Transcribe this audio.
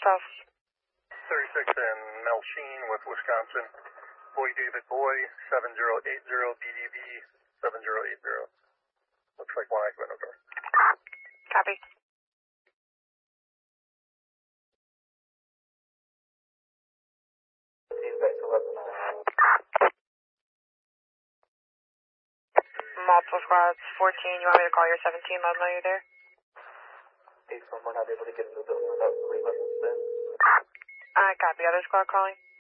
South. 36 in Melchine with Wisconsin. Boy David Boy, 7080 BDB 7080. Looks like one eye window door. Copy. Multiple squads, 14. You want me to call your 17? Let them know you're there. 8 from, we're not able to get into the building without 3 weapons then. Copy. Other squad calling.